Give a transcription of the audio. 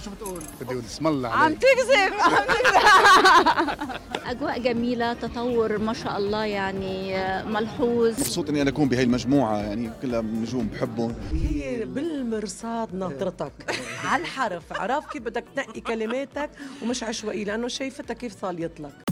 شو بتقول؟ بدي اقول اسم الله عم عليك. تكذب عم تكذب. أجواء جميلة، تطور ما شاء الله يعني ملحوظ. مبسوط اني انا اكون بهي المجموعه، يعني كلها نجوم بحبهم. هي بالمرصاد ناطرتك على الحرف، عرف كيف بدك تنقي كلماتك ومش عشوائي، لانه شايفتها كيف صالت لك.